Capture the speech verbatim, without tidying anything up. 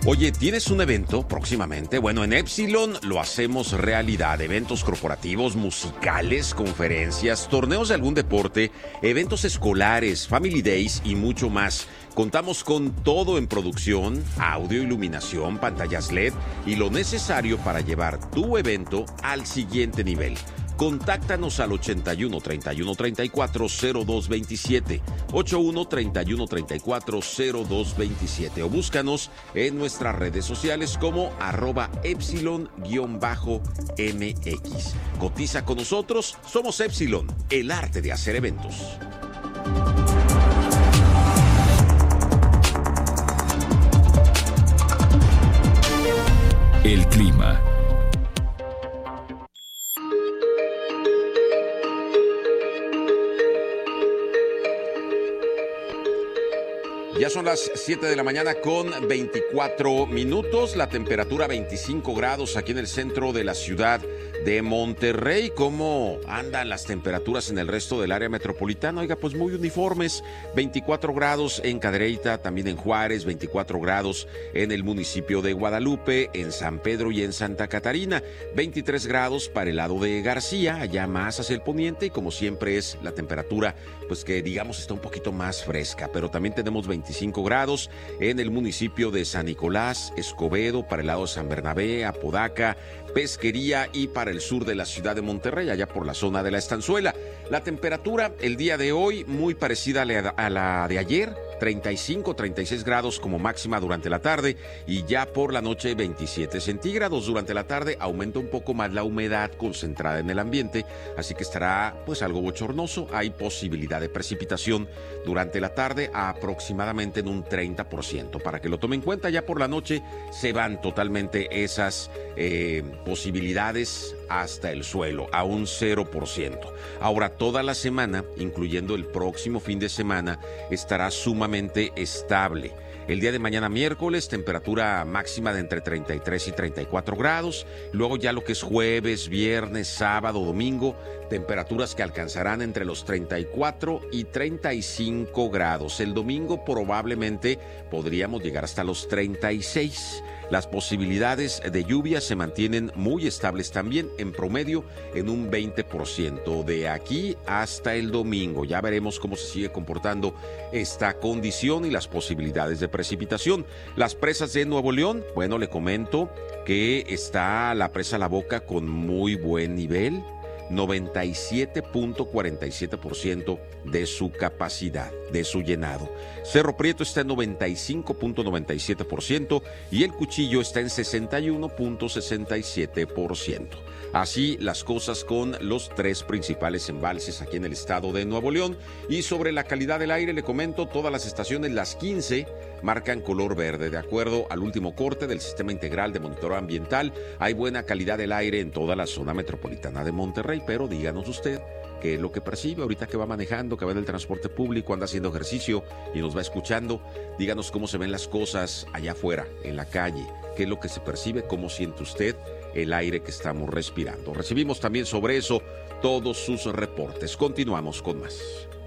Oye, ¿tienes un evento próximamente? Bueno, en Epsilon lo hacemos realidad. Eventos corporativos, musicales, conferencias, torneos de algún deporte, eventos escolares, family days y mucho más. Contamos con todo en producción, audio, iluminación, pantallas L E D y lo necesario para llevar tu evento al siguiente nivel. Contáctanos al ochenta y uno, treinta y uno, treinta y cuatro, cero dos veintisiete, ochenta y uno, treinta y uno, treinta y cuatro, cero dos veintisiete o búscanos en nuestras redes sociales como arroba epsilon-mx. Cotiza con nosotros, somos Epsilon, el arte de hacer eventos. El clima. Ya son las siete de la mañana con veinticuatro minutos, la temperatura veinticinco grados aquí en el centro de la ciudad de Monterrey. ¿Cómo andan las temperaturas en el resto del área metropolitana? Oiga, pues muy uniformes, veinticuatro grados en Cadereyta, también en Juárez, veinticuatro grados en el municipio de Guadalupe, en San Pedro y en Santa Catarina, veintitrés grados para el lado de García, allá más hacia el poniente, y como siempre es la temperatura, pues que digamos está un poquito más fresca, pero también tenemos veinticinco grados en el municipio de San Nicolás, Escobedo, para el lado de San Bernabé, Apodaca, Pesquería y para el sur de la ciudad de Monterrey, allá por la zona de la Estanzuela. La temperatura el día de hoy muy parecida a la, a la de ayer, treinta y cinco, treinta y seis grados como máxima durante la tarde y ya por la noche veintisiete centígrados. Durante la tarde aumenta un poco más la humedad concentrada en el ambiente, así que estará pues algo bochornoso. Hay posibilidad de precipitación durante la tarde aproximadamente en un treinta por ciento. Para que lo tomen en cuenta, ya por la noche se van totalmente esas eh, posibilidades hasta el suelo, a un cero por ciento. Ahora, toda la semana, incluyendo el próximo fin de semana, estará sumamente estable. El día de mañana miércoles, temperatura máxima de entre treinta y tres y treinta y cuatro grados. Luego ya lo que es jueves, viernes, sábado, domingo, temperaturas que alcanzarán entre los treinta y cuatro y treinta y cinco grados. El domingo probablemente podríamos llegar hasta los treinta y seis. Las posibilidades de lluvia se mantienen muy estables también, en promedio en un veinte por ciento de aquí hasta el domingo. Ya veremos cómo se sigue comportando esta condición y las posibilidades de precipitación. Las presas de Nuevo León, bueno, le comento que está la presa La Boca con muy buen nivel, noventa y siete punto cuarenta y siete por ciento de su capacidad, de su llenado. Cerro Prieto está en noventa y cinco punto noventa y siete por ciento y el Cuchillo está en sesenta y uno punto sesenta y siete por ciento. Así las cosas con los tres principales embalses aquí en el estado de Nuevo León. Y sobre la calidad del aire le comento, todas las estaciones, las quince, marcan color verde. De acuerdo al último corte del Sistema Integral de Monitoreo Ambiental, hay buena calidad del aire en toda la zona metropolitana de Monterrey, pero díganos usted qué es lo que percibe ahorita que va manejando, que va en el transporte público, anda haciendo ejercicio y nos va escuchando. Díganos cómo se ven las cosas allá afuera, en la calle, qué es lo que se percibe, cómo siente usted el aire que estamos respirando. Recibimos también sobre eso todos sus reportes. Continuamos con más.